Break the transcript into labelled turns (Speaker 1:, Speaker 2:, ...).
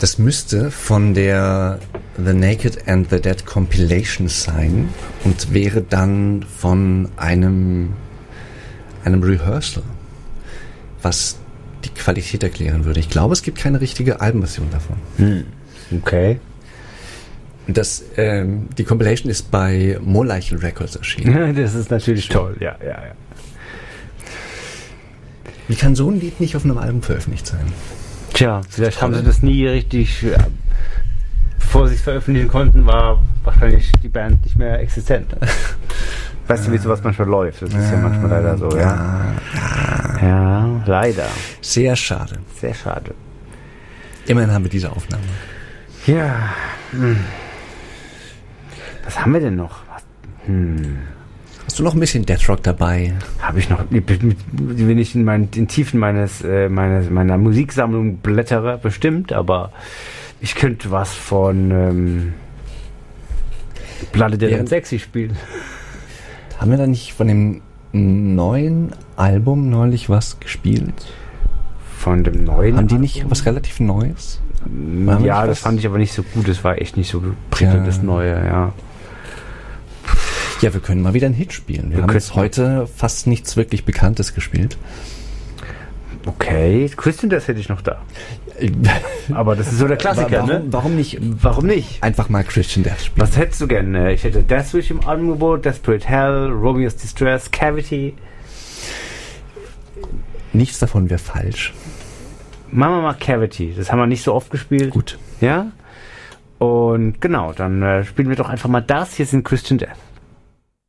Speaker 1: Das müsste von der The Naked and the Dead Compilation sein und wäre dann von einem Rehearsal, was die Qualität erklären würde. Ich glaube, es gibt keine richtige Albumversion davon.
Speaker 2: Okay.
Speaker 1: Die Compilation ist bei Moleichel Records erschienen.
Speaker 2: Das ist natürlich toll, ja.
Speaker 1: Wie kann so ein Lied nicht auf einem Album veröffentlicht sein?
Speaker 2: Tja, vielleicht haben sie das nie richtig, bevor sie es veröffentlichen konnten, war wahrscheinlich die Band nicht mehr existent. Weißt du, wie sowas manchmal läuft? Das ist ja manchmal leider so, ja. Ja, leider.
Speaker 1: Sehr schade.
Speaker 2: Sehr schade.
Speaker 1: Immerhin haben wir diese Aufnahme.
Speaker 2: Ja. Was haben wir denn noch?
Speaker 1: Hast du noch ein bisschen Death Rock dabei?
Speaker 2: Habe ich noch, wenn ich in den Tiefen meiner Musiksammlung blättere, bestimmt, aber ich könnte was von Blooded and Sexy spielen.
Speaker 1: Haben wir da nicht von dem neuen Album neulich was gespielt?
Speaker 2: Von dem neuen
Speaker 1: Haben die nicht was relativ Neues?
Speaker 2: Ja, das fand ich aber nicht so gut. Das war echt nicht so prickelnd, das Neue, ja.
Speaker 1: Ja, wir können mal wieder einen Hit spielen. Wir haben jetzt heute fast nichts wirklich Bekanntes gespielt.
Speaker 2: Okay, Christian Death hätte ich noch da. Aber das ist so der Klassiker, ne?
Speaker 1: Warum nicht?
Speaker 2: Warum nicht?
Speaker 1: Einfach mal Christian Death spielen.
Speaker 2: Was hättest du gerne? Ich hätte Deathwish im Angebot, Desperate Hell, Romeo's Distress, Cavity.
Speaker 1: Nichts davon wäre falsch.
Speaker 2: Machen wir mal Cavity. Das haben wir nicht so oft gespielt.
Speaker 1: Gut.
Speaker 2: Ja? Und genau, dann spielen wir doch einfach mal das. Hier sind Christian Death.